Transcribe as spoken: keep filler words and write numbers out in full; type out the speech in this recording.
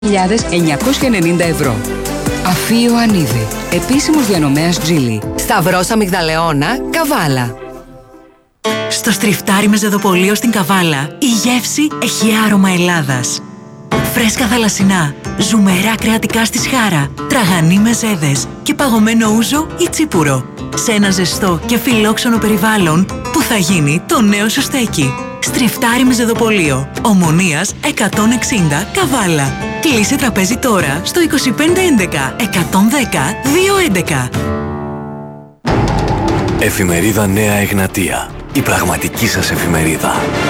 χιλιάδες εννιακόσια ενενήντα ευρώ. Αφή Ιωαννίδη, επίσημος διανομέας Τζίλι. Σταυρός Αμυγδαλεώνα, Καβάλα. Στο στριφτάρι με ζεδοπολείο στην Καβάλα, η γεύση έχει άρωμα Ελλάδας. Φρέσκα θαλασσινά, ζουμερά κρεατικά στη σχάρα, τραγανί με ζέδες και παγωμένο ούζο ή τσίπουρο. Σε ένα ζεστό και φιλόξενο περιβάλλον που θα γίνει το νέο σου στέκι. Στριφτάρι με ζεδοπολείο, Ομονίας εκατόν εξήντα, Καβάλα. Κλείσε τραπέζι τώρα στο είκοσι πέντε έντεκα εκατόν δέκα διακόσια έντεκα. Εφημερίδα Νέα Εγνατία. Η πραγματική σας εφημερίδα.